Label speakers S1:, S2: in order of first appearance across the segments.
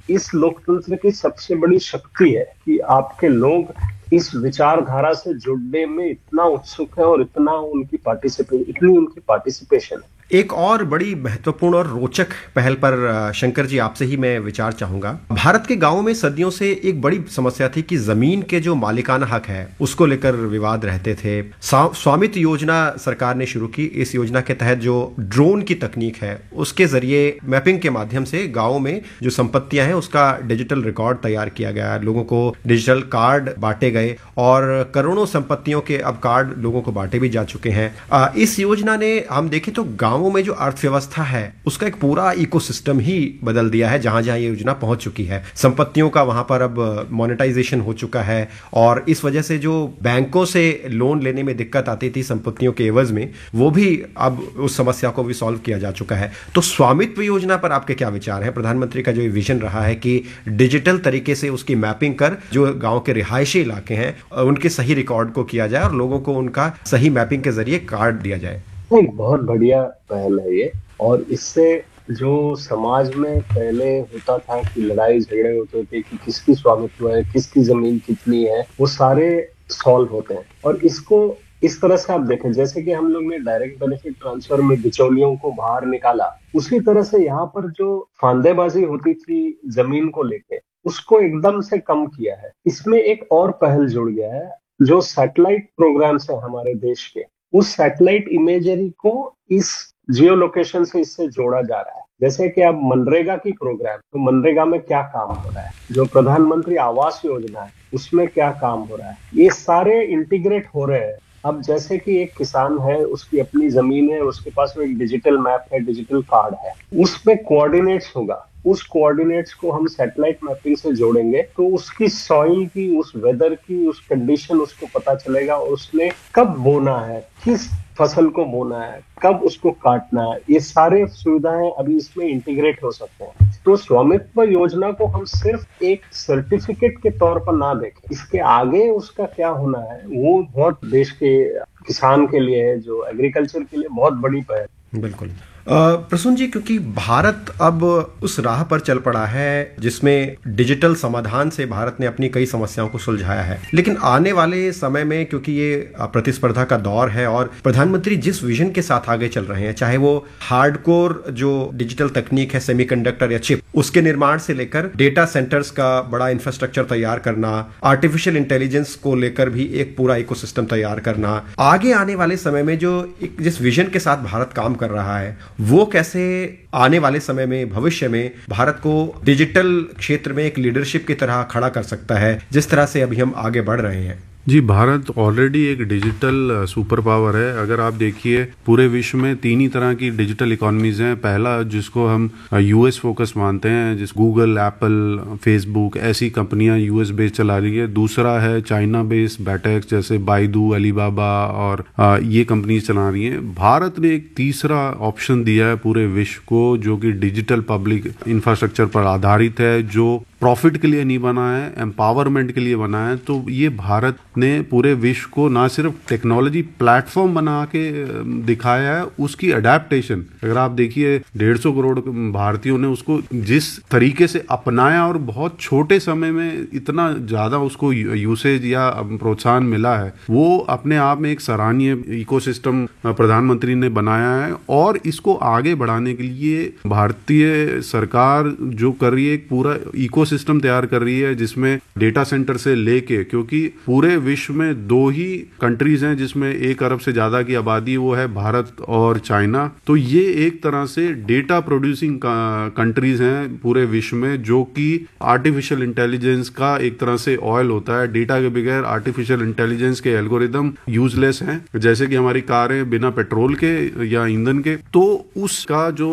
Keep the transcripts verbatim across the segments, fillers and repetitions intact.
S1: इस लोकतंत्र की सबसे बड़ी शक्ति है कि आपके लोग इस विचारधारा से जुड़ने में इतना उत्सुक है और इतना उनकी पार्टिसिपे इतनी उनकी पार्टिसिपेशन है।
S2: एक और बड़ी महत्वपूर्ण और रोचक पहल पर शंकर जी आपसे ही मैं विचार चाहूंगा। भारत के गांवों में सदियों से एक बड़ी समस्या थी कि जमीन के जो मालिकाना हक है उसको लेकर विवाद रहते थे। स्वामित्व योजना सरकार ने शुरू की। इस योजना के तहत जो ड्रोन की तकनीक है उसके जरिए मैपिंग के माध्यम से गाँवों में जो संपत्तियां हैं उसका डिजिटल रिकॉर्ड तैयार किया गया। लोगों को डिजिटल कार्ड बांटे गए और करोड़ों संपत्तियों के अब कार्ड लोगों को बांटे भी जा चुके हैं। इस योजना ने हम देखें तो गाँव गांवों में जो अर्थव्यवस्था है उसका एक पूरा इकोसिस्टम ही बदल दिया है। जहां जहां ये योजना पहुंच चुकी है, संपत्तियों का वहां पर अब मोनेटाइजेशन हो चुका है और इस वजह से जो बैंकों से लोन लेने में दिक्कत आती थी संपत्तियों के एवज में, वो भी अब उस समस्या को भी सॉल्व किया जा चुका है। तो स्वामित्व योजना पर आपके क्या विचार हैं? प्रधानमंत्री का जो विजन रहा है कि डिजिटल तरीके से उसकी मैपिंग कर जो गांव के रिहायशी इलाके हैं उनके सही रिकॉर्ड को किया जाए और लोगों को उनका सही मैपिंग के जरिए कार्ड दिया जाए।
S1: एक बहुत बढ़िया पहल है ये, और इससे जो समाज में पहले होता था कि लड़ाई झगड़े होते थे कि किसकी स्वामित्व है, किसकी जमीन कितनी है, वो सारे सॉल्व होते हैं। और इसको इस तरह से आप देखें, जैसे कि हम लोग ने डायरेक्ट बेनिफिट ट्रांसफर में बिचौलियों को बाहर निकाला, उसी तरह से यहाँ पर जो फांदेबाजी होती थी जमीन को लेके उसको एकदम से कम किया है। इसमें एक और पहल जुड़ गया है, जो सैटेलाइट प्रोग्राम्स है हमारे देश के, उस सैटेलाइट इमेजरी को इस जियो लोकेशन से इससे जोड़ा जा रहा है। जैसे कि अब मनरेगा की प्रोग्राम, तो मनरेगा में क्या काम हो रहा है, जो प्रधानमंत्री आवास योजना है उसमें क्या काम हो रहा है, ये सारे इंटीग्रेट हो रहे हैं। अब जैसे कि एक किसान है, उसकी अपनी जमीन है, उसके पास वो एक डिजिटल मैप है, डिजिटल कार्ड है, उसमें कोऑर्डिनेट्स होगा, उस कोऑर्डिनेट्स को हम सैटेलाइट मैपिंग से जोड़ेंगे तो उसकी सॉइल की, उस वेदर की, उस कंडीशन उसको पता चलेगा और उसने कब बोना है, किस फसल को बोना है, कब उसको काटना है, ये सारे सुविधाएं अभी इसमें इंटीग्रेट हो सकते हैं। तो स्वामित्व योजना को हम सिर्फ एक सर्टिफिकेट के तौर पर ना देखें, इसके आगे उसका क्या होना है वो बहुत देश के किसान के लिए, जो एग्रीकल्चर के लिए बहुत बड़ी पहल।
S2: बिल्कुल प्रसून जी, क्योंकि भारत अब उस राह पर चल पड़ा है जिसमें डिजिटल समाधान से भारत ने अपनी कई समस्याओं को सुलझाया है, लेकिन आने वाले समय में क्योंकि ये प्रतिस्पर्धा का दौर है और प्रधानमंत्री जिस विजन के साथ आगे चल रहे हैं, चाहे वो हार्डकोर जो डिजिटल तकनीक है, सेमीकंडक्टर या चिप, उसके निर्माण से लेकर डेटा सेंटर्स का बड़ा इंफ्रास्ट्रक्चर तैयार करना, आर्टिफिशियल इंटेलिजेंस को लेकर भी एक पूरा इकोसिस्टम तैयार करना, आगे आने वाले समय में जो एक जिस विजन के साथ भारत काम कर रहा है वो कैसे आने वाले समय में, भविष्य में भारत को डिजिटल क्षेत्र में एक लीडरशिप की तरह खड़ा कर सकता है, जिस तरह से अभी हम आगे बढ़ रहे हैं।
S3: जी, भारत ऑलरेडी एक डिजिटल सुपर पावर है। अगर आप देखिए पूरे विश्व में तीन ही तरह की डिजिटल इकोनॉमीज हैं। पहला जिसको हम यूएस फोकस मानते हैं, जिस गूगल, एप्पल, फेसबुक ऐसी कंपनियां यूएस बेस चला रही है। दूसरा है चाइना बेस बैटेक्स जैसे बाइडू, अलीबाबा और ये कंपनीज चला रही हैं। भारत ने एक तीसरा ऑप्शन दिया है पूरे विश्व को, जो कि डिजिटल पब्लिक इंफ्रास्ट्रक्चर पर आधारित है, जो प्रॉफिट के लिए नहीं बना है, एम्पावरमेंट के लिए बना है। तो ये भारत ने पूरे विश्व को ना सिर्फ टेक्नोलॉजी प्लेटफॉर्म बना के दिखाया है, उसकी अडेप्टेशन अगर आप देखिए डेढ़ सौ करोड़ भारतीयों ने उसको जिस तरीके से अपनाया और बहुत छोटे समय में इतना ज्यादा उसको यूसेज या प्रोत्साहन मिला है, वो अपने आप में एक सराहनीय इकोसिस्टम प्रधानमंत्री ने बनाया है। और इसको आगे बढ़ाने के लिए भारतीय सरकार जो कर रही है, एक पूरा इको सिस्टम तैयार कर रही है जिसमें डेटा सेंटर से लेके, क्योंकि पूरे विश्व में दो ही कंट्रीज हैं जिसमें एक अरब से ज्यादा की आबादी, वो है भारत और चाइना। तो ये एक तरह से डेटा प्रोड्यूसिंग कंट्रीज हैं पूरे विश्व में, जो कि आर्टिफिशियल इंटेलिजेंस का एक तरह से ऑयल होता है। डेटा के बगैर आर्टिफिशियल इंटेलिजेंस के एल्गोरिदम यूजलेस हैं, जैसे कि हमारी कारें बिना पेट्रोल के या ईंधन के। तो उसका जो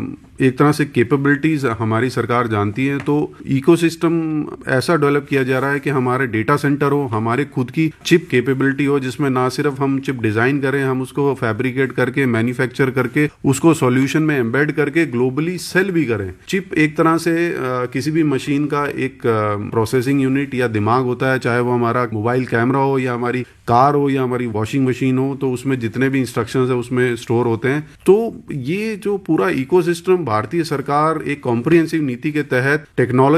S3: एक तरह से कैपेबिलिटीज हमारी सरकार जानती है। तो इकोसिस्टम ऐसा डेवलप किया जा रहा है कि हमारे डेटा सेंटर हो, हमारे खुद की चिप कैपेबिलिटी हो, जिसमें ना सिर्फ हम चिप डिजाइन करें, हम उसको फैब्रिकेट करके, मैन्युफैक्चर करके, उसको सॉल्यूशन में एम्बेड करके ग्लोबली सेल भी करें। चिप एक तरह से आ, किसी भी मशीन का एक प्रोसेसिंग यूनिट या दिमाग होता है, चाहे वो हमारा मोबाइल कैमरा हो या हमारी कार हो या हमारी वॉशिंग मशीन हो, तो उसमें जितने भी इंस्ट्रक्शंस है उसमें स्टोर होते हैं। तो ये जो पूरा इकोसिस्टम भारतीय सरकार एक कॉम्प्रिहेंसिव नीति के तहत टेक्नोलॉजी